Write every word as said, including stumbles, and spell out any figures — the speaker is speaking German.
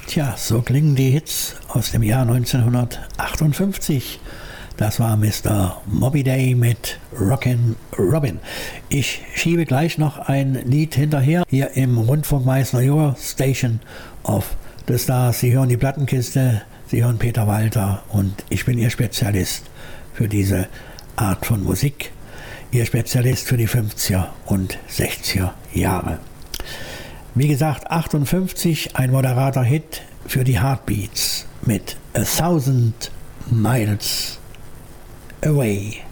Tja, so klingen die Hits aus dem Jahr neunzehnhundertachtundfünfzig. Das war Mister Moby Day mit Rockin' Robin. Ich schiebe gleich noch ein Lied hinterher, hier im Rundfunk Meißner Your Station of the Stars. Sie hören die Plattenkiste, Sie hören Peter Walter und ich bin Ihr Spezialist für diese Art von Musik. Ihr Spezialist für die fünfziger und sechziger Jahre. Wie gesagt, achtundfünfzig, ein moderater Hit für die Heartbeats mit A Thousand Miles Away.